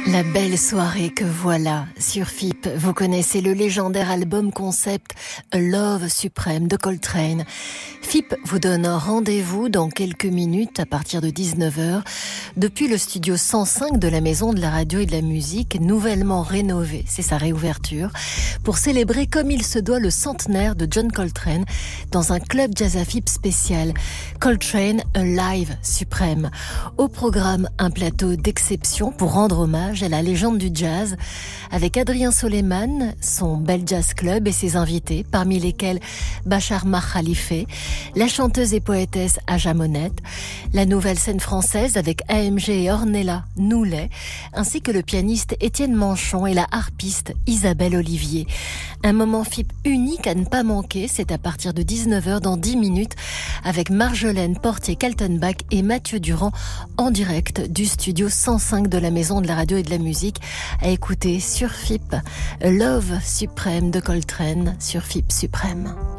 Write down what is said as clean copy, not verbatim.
La belle soirée que voilà sur FIP. Vous connaissez le légendaire album concept A Love Supreme de Coltrane. FIP vous donne rendez-vous dans quelques minutes à partir de 19h depuis le studio 105 de la Maison de la Radio et de la Musique, nouvellement rénové, c'est sa réouverture, pour célébrer comme il se doit le centenaire de John Coltrane dans un club jazz à FIP spécial, Coltrane A Live Supreme. Au programme, un plateau d'exception pour rendre hommage à la légende du jazz, avec Adrien Soleiman, son Bel Jazz Club et ses invités, parmi lesquels Bachar Mar Khalife, la chanteuse et poétesse Aja Monette, la nouvelle scène française avec AMG et Ornella Noulet, ainsi que le pianiste Étienne Manchon et la harpiste Isabelle Olivier. Un moment FIP unique à ne pas manquer, c'est à partir de 19h dans 10 minutes, avec Marjolaine Portier-Kaltenbach et Mathieu Durand en direct du studio 105 de la Maison de la Radio et de la Musique, à écouter sur FIP. Love Supreme de Coltrane sur FIP Suprême.